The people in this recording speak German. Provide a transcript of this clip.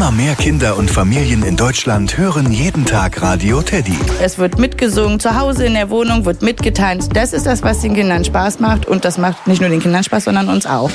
Immer mehr Kinder und Familien in Deutschland hören jeden Tag Radio Teddy. Es wird mitgesungen, zu Hause in der Wohnung wird mitgetanzt. Das ist das, was den Kindern Spaß macht. Und das macht nicht nur den Kindern Spaß, sondern uns auch.